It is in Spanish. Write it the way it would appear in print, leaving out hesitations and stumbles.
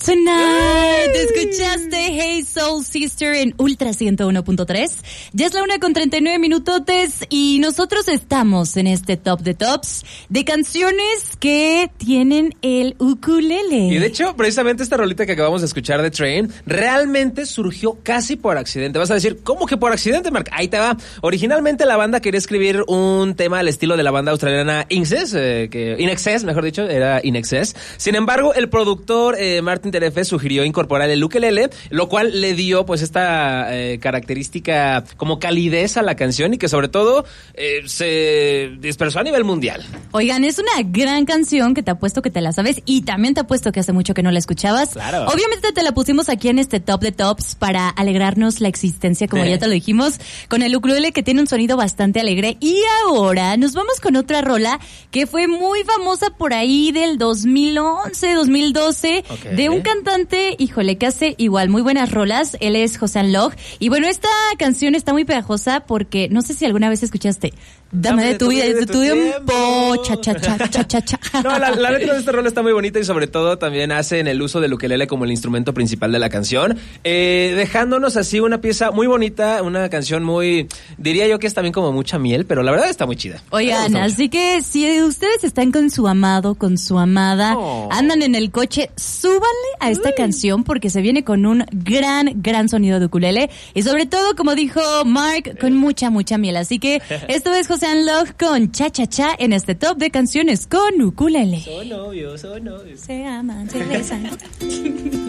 Tonight. Escuchaste Hey Soul Sister en Ultra 101.3. Ya es la 1:39 y nosotros estamos en este Top de Tops de canciones que tienen el ukulele. Y de hecho, precisamente esta rolita que acabamos de escuchar de Train realmente surgió casi por accidente. Vas a decir, ¿cómo que por accidente, Mark? Ahí te va. Originalmente la banda quería escribir un tema al estilo de la banda australiana INXS, mejor dicho, era INXS. Sin embargo, el productor Martin Terefe sugirió incorporar el ukelele, lo cual le dio pues esta característica como calidez a la canción y que sobre todo se dispersó a nivel mundial. Oigan, es una gran canción que te apuesto que te la sabes y también te apuesto que hace mucho que no la escuchabas. Claro. Obviamente te la pusimos aquí en este Top de Tops para alegrarnos la existencia, como ya te lo dijimos, con el ukulele que tiene un sonido bastante alegre. Y ahora nos vamos con otra rola que fue muy famosa por ahí del 2011, 2012, okay, de un cantante, híjole, que hace igual muy buenas rolas. Él es Josean Log. Y bueno, esta canción está muy pegajosa porque no sé si alguna vez escuchaste Dame de tu vida y de tu tiempo. Cha, cha, cha, cha, cha, cha. No, la letra de esta rola está muy bonita y sobre todo también hacen el uso del ukelele como el instrumento principal de la canción, dejándonos así una pieza muy bonita, una canción muy, diría yo que es también como mucha miel, pero la verdad está muy chida. Oigan, así que si ustedes están con su amado, con su amada, andan en el coche, súbanle a esta canción porque se viene con un gran sonido de ukulele y sobre todo, como dijo Mark, con mucha miel. Así que esto es Josean Log con Cha Cha Cha en este top de canciones con ukulele. Son novios. Se aman, se besan.